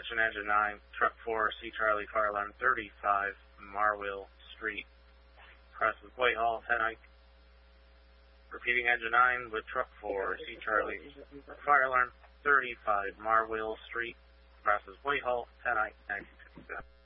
Attention Engine 9, Truck 4, C Charlie, fire alarm 35, Marwell Street. Crosses Whitehall, 10 Ike. Repeating Engine 9 with Truck 4, C Charlie, fire alarm 35, Marwell Street. Crosses Whitehall, 10 Ike, 1957.